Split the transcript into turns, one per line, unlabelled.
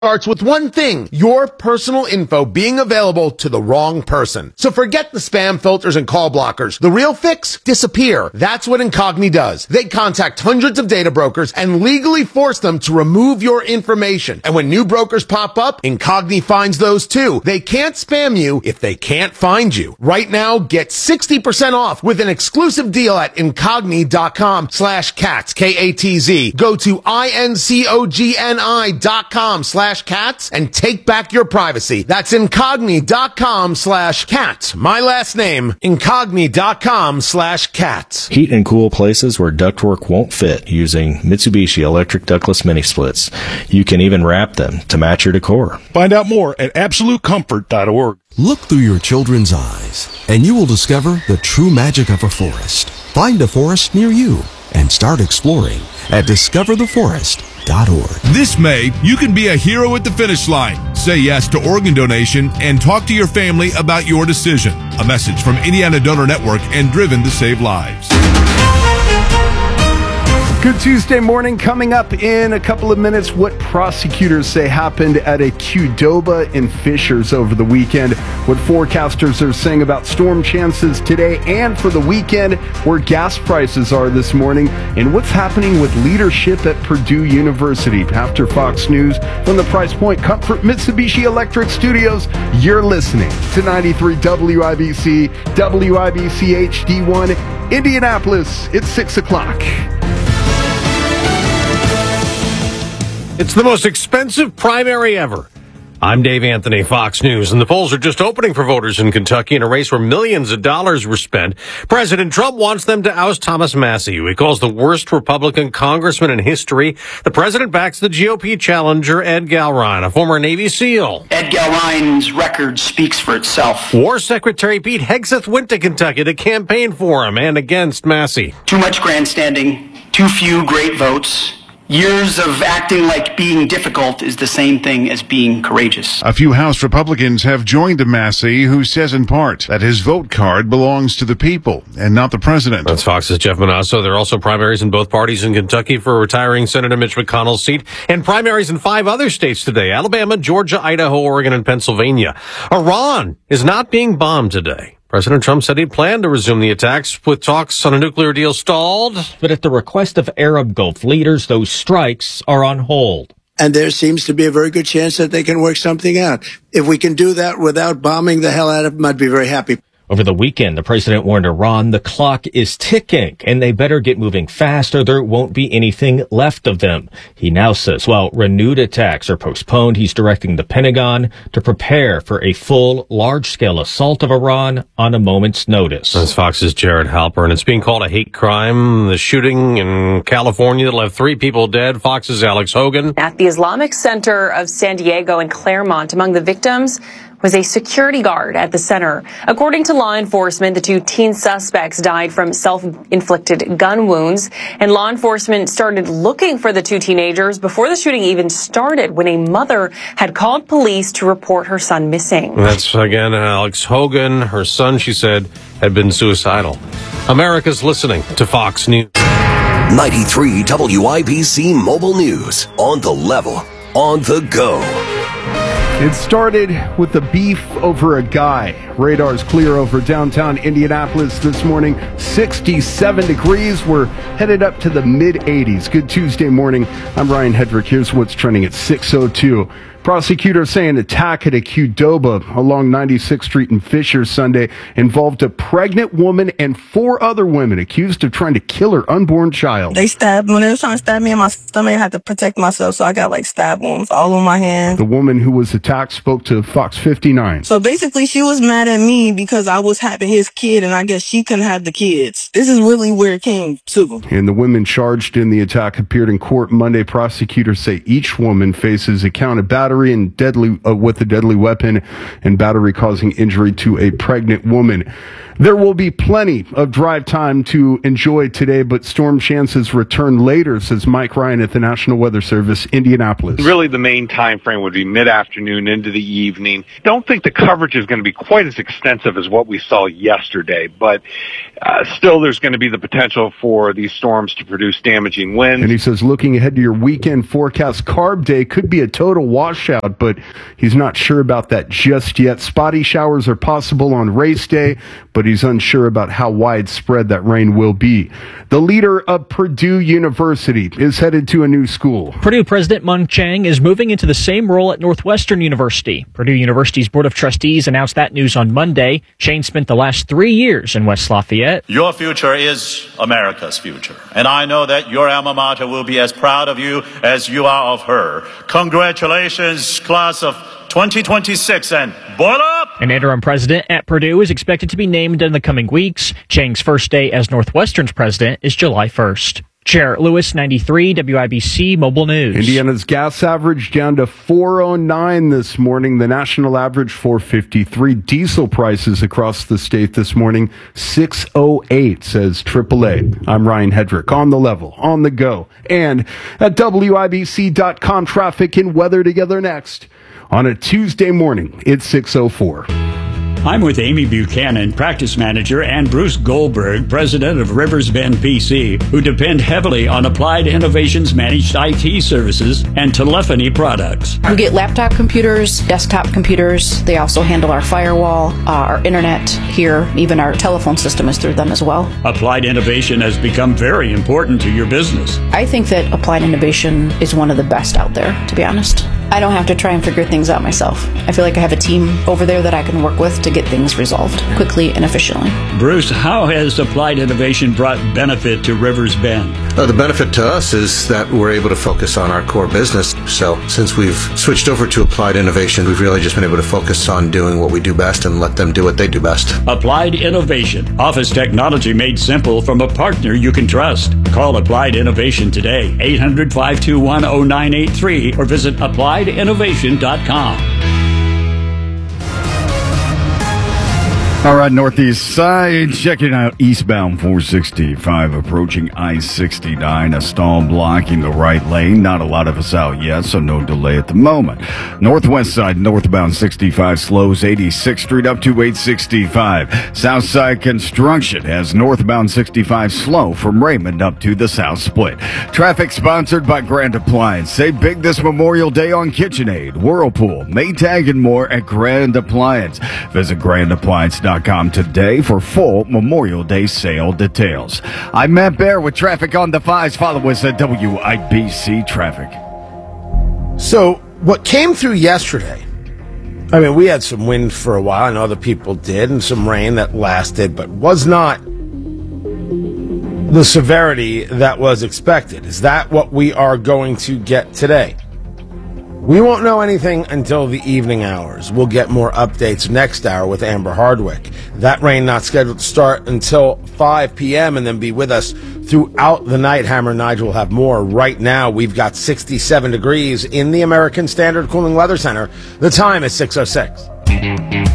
starts with one thing: your personal info being available to the wrong person. So forget the spam filters and call blockers. The real fix? Disappear. That's what Incogni does. They contact hundreds of data brokers and legally force them to remove your information. And when new brokers pop up, Incogni finds those too. They can't spam you if they can't find you. Right now, get 60% off with an exclusive deal at Incogni.com/cats, K-A-T-Z. Go to INCOGNI.com/cats and take back your privacy. That's Incogni.com/cats. My last name, Incogni.com/cats.
Heat and cool places where ductwork won't fit using Mitsubishi electric ductless mini splits. You can even wrap them to match your decor.
Find out more at AbsoluteComfort.org.
Look through your children's eyes, and you will discover the true magic of a forest. Find a forest near you and start exploring at discovertheforest.org.
This May, you can be a hero at the finish line. Say yes to organ donation and talk to your family about your decision. A message from Indiana Donor Network and Driven to Save Lives.
Good Tuesday morning. Coming up in a couple of minutes, what prosecutors say happened at a Qdoba in Fishers over the weekend, what forecasters are saying about storm chances today and for the weekend, where gas prices are this morning, and what's happening with leadership at Purdue University. After Fox News from the Price Point Comfort Mitsubishi Electric Studios, you're listening to 93 WIBC, WIBC HD1, Indianapolis. It's 6 o'clock.
It's the most expensive primary ever. I'm Dave Anthony, Fox News, and the polls are just opening for voters in Kentucky in a race where millions of dollars were spent. President Trump wants them to oust Thomas Massie, who he calls the worst Republican congressman in history. The president backs the GOP challenger, Ed Galrine, a former Navy SEAL.
Ed Galrine's record speaks for itself.
War Secretary Pete Hegseth went to Kentucky to campaign for him and against Massie.
Too much grandstanding, too few great votes. Years of acting like being difficult is the same thing as being courageous.
A few House Republicans have joined Massie, who says in part that his vote card belongs to the people and not the president.
That's Fox's Jeff Manasso. There are also primaries in both parties in Kentucky for retiring Senator Mitch McConnell's seat, and primaries in 5 other states today: Alabama, Georgia, Idaho, Oregon, and Pennsylvania. Iran is not being bombed today. President Trump said he'd planned to resume the attacks with talks on a nuclear deal stalled.
But at the request of Arab Gulf leaders, those strikes are on hold.
And there seems to be a very good chance that they can work something out. If we can do that without bombing the hell out of them, I'd be very happy.
Over the weekend, the president warned Iran the clock is ticking and they better get moving fast or there won't be anything left of them. He now says while renewed attacks are postponed, he's directing the Pentagon to prepare for a full, large-scale assault of Iran on a moment's notice.
That's Fox's Jared Halper, and it's being called a hate crime. The shooting in California that left 3 people dead. Fox's Alex Hogan.
At the Islamic Center of San Diego in Claremont, among the victims was a security guard at the center. According to law enforcement, the 2 teen suspects died from self-inflicted gun wounds, and law enforcement started looking for the 2 teenagers before the shooting even started, when a mother had called police to report her son missing.
That's, again, Alex Hogan. Her son, she said, had been suicidal. America's listening to Fox News.
93 WIBC Mobile News. On the level, on the go.
It started with a beef over a guy. Radar's clear over downtown Indianapolis this morning. 67 degrees. We're headed up to the mid-80s. Good Tuesday morning. I'm Ryan Hedrick. Here's what's trending at 6:02. Prosecutors say an attack at a Qdoba along 96th Street in Fishers Sunday involved a pregnant woman and 4 other women accused of trying to kill her unborn child.
When they were trying to stab me in my stomach, I had to protect myself, so I got stab wounds all on my hand.
The woman who was attacked spoke to Fox 59.
So basically, she was mad at me because I was having his kid, and I guess she couldn't have the kids. This is really where it came to.
And the women charged in the attack appeared in court Monday. Prosecutors say each woman faces a count of battery and with a deadly weapon and battery causing injury to a pregnant woman. There will be plenty of drive time to enjoy today, but storm chances return later, says Mike Ryan at the National Weather Service, Indianapolis.
Really, the main time frame would be mid-afternoon into the evening. Don't think the coverage is going to be quite as extensive as what we saw yesterday, but still there's going to be the potential for these storms to produce damaging winds.
And he says looking ahead to your weekend forecast, Carb Day could be a total washout, but he's not sure about that just yet. Spotty showers are possible on race day, but he's unsure about how widespread that rain will be. The leader of Purdue University is headed to a new school.
Purdue President Mung Chiang is moving into the same role at Northwestern University. Purdue University's Board of Trustees announced that news on Monday. Chiang spent the last 3 years in West Lafayette.
Your future is America's future, and I know that your alma mater will be as proud of you as you are of her. Congratulations, class of 2026, and boil up!
An interim president at Purdue is expected to be named in the coming weeks. Chiang's first day as Northwestern's president is July 1st. Chair Lewis, 93, WIBC Mobile News.
Indiana's gas average down to $4.09 this morning. The national average $4.53. Diesel prices across the state this morning $6.08, says AAA. I'm Ryan Hedrick, on the level, on the go, and at WIBC.com. Traffic and weather together next on a Tuesday morning. It's 6:04.
I'm with Amy Buchanan, practice manager, and Bruce Goldberg, president of Rivers Bend PC, who depend heavily on Applied Innovations managed IT services and telephony products.
We get laptop computers, desktop computers. They also handle our firewall, our internet here. Even our telephone system is through them as well.
Applied Innovation has become very important to your business.
I think that Applied Innovation is one of the best out there, to be honest. I don't have to try and figure things out myself. I feel like I have a team over there that I can work with to get things resolved quickly and efficiently.
Bruce, how has Applied Innovation brought benefit to Rivers Bend?
The benefit to us is that we're able to focus on our core business. So since we've switched over to Applied Innovation, we've really just been able to focus on doing what we do best and let them do what they do best.
Applied Innovation. Office technology made simple from a partner you can trust. Call Applied Innovation today, 800-521-0983, or visit appliedinnovation.com.
All right, northeast side, checking out eastbound 465 approaching I-69, a stall blocking the right lane. Not a lot of us out yet, so no delay at the moment. Northwest side, northbound 65 slows 86th Street up to 865. South side construction has northbound 65 slow from Raymond up to the South Split. Traffic sponsored by Grand Appliance. Save big this Memorial Day on KitchenAid, Whirlpool, Maytag, and more at Grand Appliance. Visit grandappliance.com today for full Memorial Day sale details. I'm Matt Bear with traffic on the 5s. Follow us at WIBC Traffic.
So, what came through yesterday, I mean, we had some wind for a while, and other people did, and some rain that lasted, but was not the severity that was expected. Is that what we are going to get today? We won't know anything until the evening hours. We'll get more updates next hour with Amber Hardwick. That rain not scheduled to start until 5 p.m. and then be with us throughout the night. Hammer Nigel will have more. Right now, we've got 67 degrees in the American Standard Cooling Weather Center. The time is 6:06.